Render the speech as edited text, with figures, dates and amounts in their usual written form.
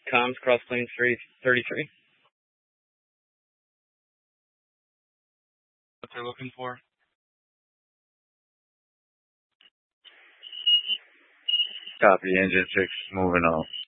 Comms, Cross Plains 33. What they're looking for? Copy, engine 6, moving on.